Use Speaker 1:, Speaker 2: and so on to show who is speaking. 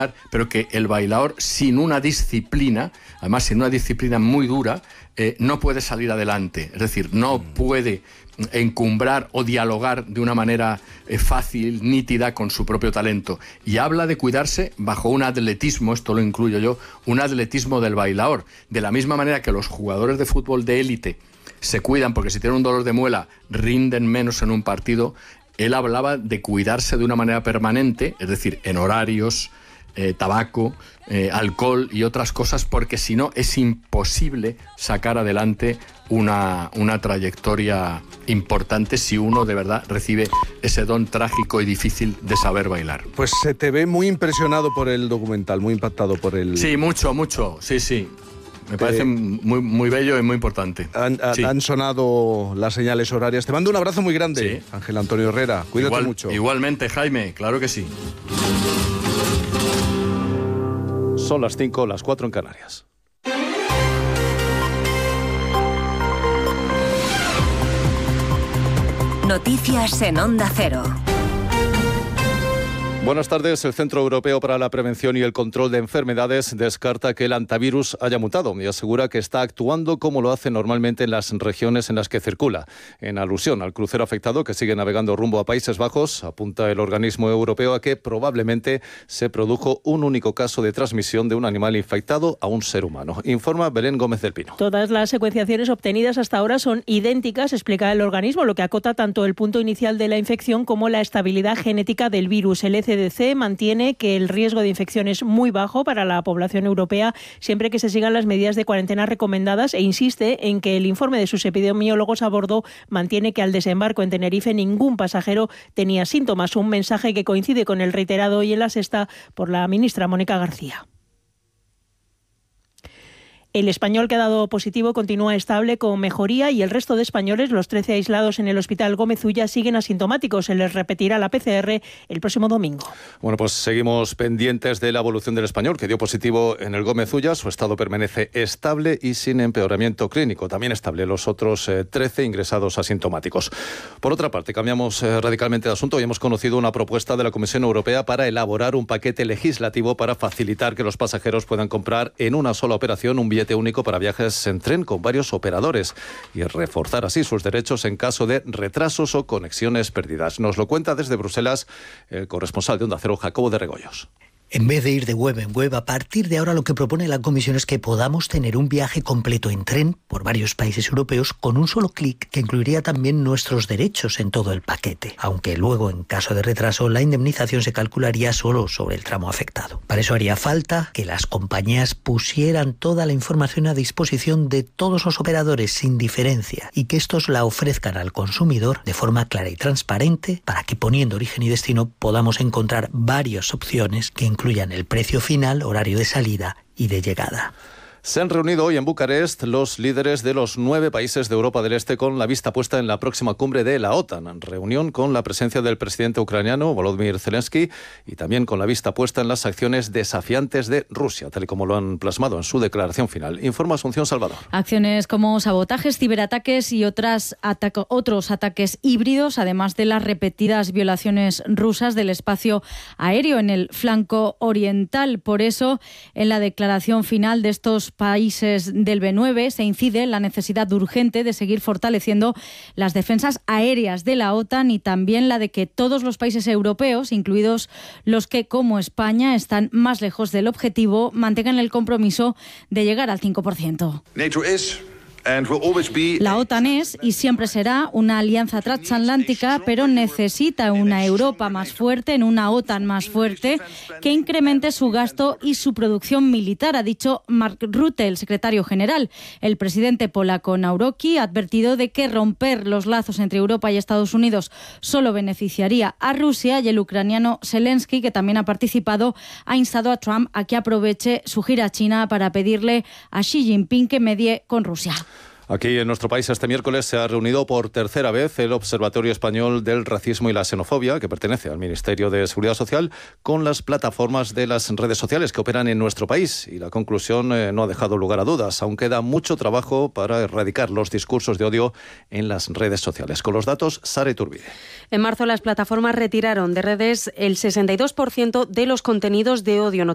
Speaker 1: pero que el bailaor sin una disciplina, además sin una disciplina muy dura, no puede salir adelante. Es decir, no puede encumbrar o dialogar de una manera fácil, nítida, con su propio talento. Y habla de cuidarse bajo un atletismo, esto lo incluyo yo, un atletismo del bailaor. De la misma manera que los jugadores de fútbol de élite se cuidan porque si tienen un dolor de muela rinden menos en un partido, él hablaba de cuidarse de una manera permanente, es decir, en horarios, tabaco, alcohol y otras cosas, porque si no es imposible sacar adelante una trayectoria importante si uno de verdad recibe ese don trágico y difícil de saber bailar.
Speaker 2: Pues se te ve muy impresionado por el documental, muy impactado por el...
Speaker 1: Sí, mucho, sí. Me parece muy bello y muy importante.
Speaker 2: Han sonado las señales horarias. Te mando un abrazo muy grande, sí. Ángel Antonio Herrera. Cuídate mucho.
Speaker 1: Igualmente, Jaime, claro que sí.
Speaker 3: Son las 5, las 4 en Canarias.
Speaker 4: Noticias en Onda Cero.
Speaker 3: Buenas tardes. El Centro Europeo para la Prevención y el Control de Enfermedades descarta que el hantavirus haya mutado y asegura que está actuando como lo hace normalmente en las regiones en las que circula. En alusión al crucero afectado que sigue navegando rumbo a Países Bajos, apunta el organismo europeo a que probablemente se produjo un único caso de transmisión de un animal infectado a un ser humano. Informa Belén Gómez del Pino.
Speaker 5: Todas las secuenciaciones obtenidas hasta ahora son idénticas, explica el organismo, lo que acota tanto el punto inicial de la infección como la estabilidad genética del virus. El ECDC mantiene que el riesgo de infección es muy bajo para la población europea siempre que se sigan las medidas de cuarentena recomendadas e insiste en que el informe de sus epidemiólogos a bordo mantiene que al desembarco en Tenerife ningún pasajero tenía síntomas, un mensaje que coincide con el reiterado hoy en La Sexta por la ministra Mónica García. El español que ha dado positivo continúa estable con mejoría y el resto de españoles, los 13 aislados en el Hospital Gómez Ulla, siguen asintomáticos. Se les repetirá la PCR el próximo domingo.
Speaker 3: Bueno, pues seguimos pendientes de la evolución del español que dio positivo en el Gómez Ulla. Su estado permanece estable y sin empeoramiento clínico. También estable los otros 13 ingresados asintomáticos. Por otra parte, cambiamos radicalmente de asunto y hemos conocido una propuesta de la Comisión Europea para elaborar un paquete legislativo para facilitar que los pasajeros puedan comprar en una sola operación un billete único para viajes en tren con varios operadores y reforzar así sus derechos en caso de retrasos o conexiones perdidas. Nos lo cuenta desde Bruselas el corresponsal de Onda Cero, Jacobo de Regoyos.
Speaker 6: En vez de ir de web en web, a partir de ahora lo que propone la Comisión es que podamos tener un viaje completo en tren por varios países europeos con un solo clic que incluiría también nuestros derechos en todo el paquete, aunque luego en caso de retraso la indemnización se calcularía solo sobre el tramo afectado. Para eso haría falta que las compañías pusieran toda la información a disposición de todos los operadores sin diferencia y que estos la ofrezcan al consumidor de forma clara y transparente para que poniendo origen y destino podamos encontrar varias opciones que incluyan el precio final, horario de salida y de llegada.
Speaker 3: Se han reunido hoy en Bucarest los líderes de los 9 países de Europa del Este con la vista puesta en la próxima cumbre de la OTAN. Reunión con la presencia del presidente ucraniano Volodymyr Zelensky y también con la vista puesta en las acciones desafiantes de Rusia, tal y como lo han plasmado en su declaración final. Informa Asunción Salvador.
Speaker 7: Acciones como sabotajes, ciberataques y otros ataques híbridos, además de las repetidas violaciones rusas del espacio aéreo en el flanco oriental. Por eso, en la declaración final de estos países del B9 se incide en la necesidad urgente de seguir fortaleciendo las defensas aéreas de la OTAN y también la de que todos los países europeos, incluidos los que, como España, están más lejos del objetivo, mantengan el compromiso de llegar al 5%. La OTAN es y siempre será una alianza transatlántica, pero necesita una Europa más fuerte, en una OTAN más fuerte, que incremente su gasto y su producción militar, ha dicho Mark Rutte, el secretario general. El presidente polaco Nawrocki ha advertido de que romper los lazos entre Europa y Estados Unidos solo beneficiaría a Rusia, y el ucraniano Zelensky, que también ha participado, ha instado a Trump a que aproveche su gira a China para pedirle a Xi Jinping que medie con Rusia.
Speaker 3: Aquí en nuestro país este miércoles se ha reunido por tercera vez el Observatorio Español del Racismo y la Xenofobia, que pertenece al Ministerio de Seguridad Social, con las plataformas de las redes sociales que operan en nuestro país. Y la conclusión no ha dejado lugar a dudas. Aún queda mucho trabajo para erradicar los discursos de odio en las redes sociales. Con los datos, Sara Iturbide.
Speaker 8: En marzo las plataformas retiraron de redes el 62% de los contenidos de odio